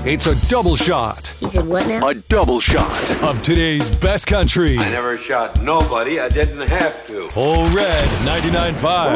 It's a double shot. He said what now? A double shot of today's best country. I never shot nobody. I didn't have to. All Red 99.5.